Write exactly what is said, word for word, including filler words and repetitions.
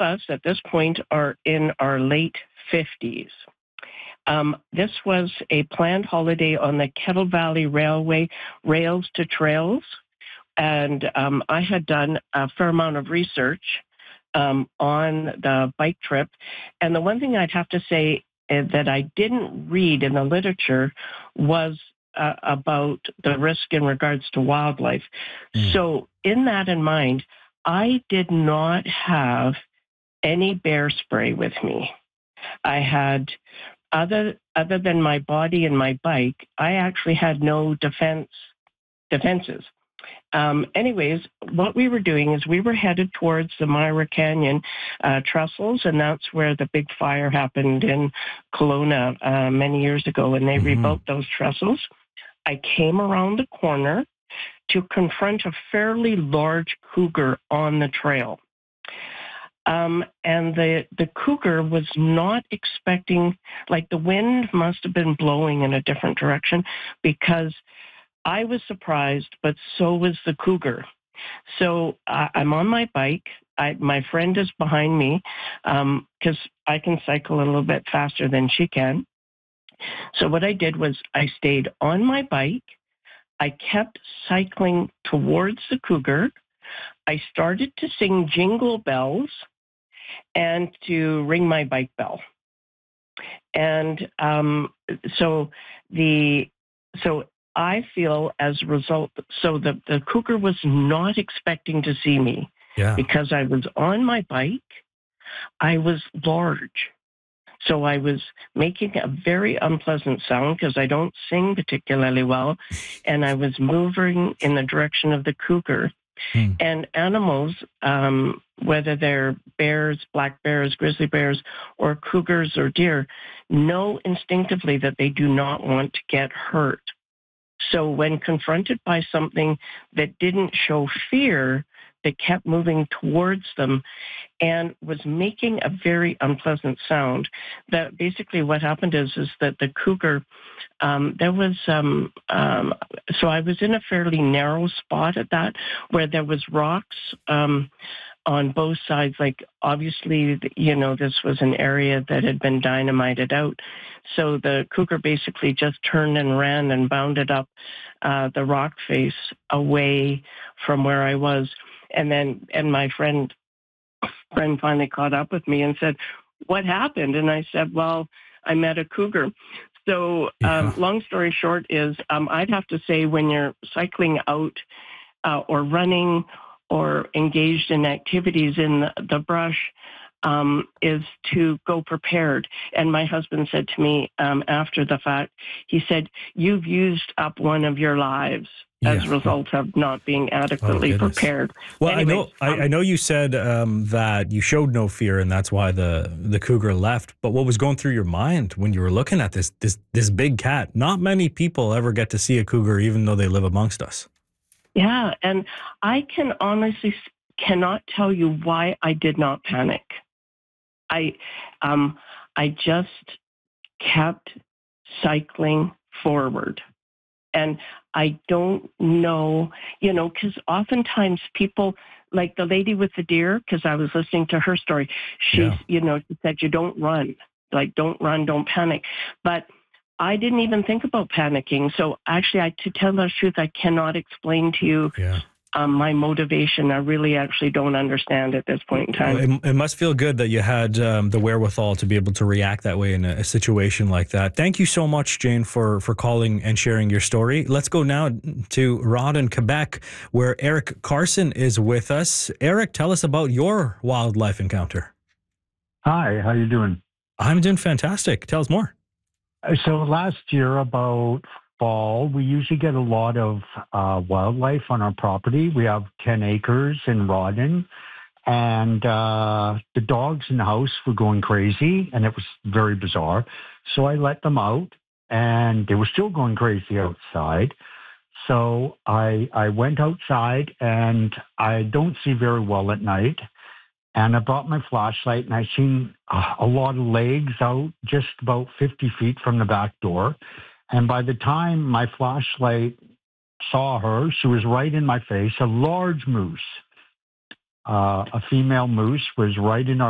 of us at this point are in our late fifties. Um, this was a planned holiday on the Kettle Valley Railway, Rails to Trails. And um, I had done a fair amount of research um, on the bike trip. And the one thing I'd have to say uh, that I didn't read in the literature was uh, about the risk in regards to wildlife. Mm. So in that in mind, I did not have any bear spray with me. I had, other other than my body and my bike, I actually had no defense defenses. Um, anyways, what we were doing is we were headed towards the Myra Canyon uh, trestles, and that's where the big fire happened in Kelowna uh, many years ago, and they Mm-hmm. rebuilt those trestles. I came around the corner to confront a fairly large cougar on the trail. Um, and the, the cougar was not expecting, like the wind must have been blowing in a different direction, because I was surprised, but so was the cougar. So uh, I'm on my bike. I, my friend is behind me because um, I can cycle a little bit faster than she can. So what I did was I stayed on my bike. I kept cycling towards the cougar. I started to sing jingle bells and to ring my bike bell. And um, so the so I feel as a result, so the, the cougar was not expecting to see me Yeah. because I was on my bike. I was large. So I was making a very unpleasant sound because I don't sing particularly well. And I was moving in the direction of the cougar. Hmm. And animals, um, whether they're bears, black bears, grizzly bears, or cougars or deer, know instinctively that they do not want to get hurt. So when confronted by something that didn't show fear, that kept moving towards them and was making a very unpleasant sound, that basically what happened is, is that the cougar, um, there was, um, um, so I was in a fairly narrow spot at that where there was rocks um, on both sides. Like obviously, you know, this was an area that had been dynamited out. So the cougar basically just turned and ran and bounded up uh, the rock face away from where I was. And then, and my friend, friend finally caught up with me and said, "What happened?" And I said, "Well, I met a cougar." So um, Yeah. long story short is um, I'd have to say when you're cycling out uh, or running or engaged in activities in the, the brush um, is to go prepared. And my husband said to me um, after the fact, he said, "You've used up one of your lives as Yeah. a result of not being Oh, adequately goodness. prepared." Well, Anyways, I know, I, um, I know you said um, that you showed no fear, and that's why the the cougar left. But what was going through your mind when you were looking at this this this big cat? Not many people ever get to see a cougar, even though they live amongst us. Yeah, and I can honestly s- cannot tell you why I did not panic. I, um, I just kept cycling forward, and I don't know, you know, because oftentimes people, like the lady with the deer, because I was listening to her story, she's, Yeah. you know, she said, "You don't run, like don't run, don't panic," but I didn't even think about panicking. So actually, I, to tell the truth, I cannot explain to you Yeah. um, my motivation. I really actually don't understand at this point in Well, time. it, it must feel good that you had um, the wherewithal to be able to react that way in a, a situation like that. Thank you so much, Jane, for for calling and sharing your story. Let's go now to Rod in Quebec, where Eric Carson is with us. Eric, tell us about your wildlife encounter. Hi, how you doing? I'm doing fantastic. Tell us more. Uh, So last year, about fall, we usually get a lot of uh, wildlife on our property. We have ten acres in Rawdon, and uh, the dogs in the house were going crazy, and it was very bizarre. So I let them out, and they were still going crazy outside. So I I went outside, and I don't see very well at night. And I brought my flashlight, and I seen uh, a lot of legs out just about fifty feet from the back door. And by the time my flashlight saw her, she was right in my face. A large moose, uh, a female moose, was right in our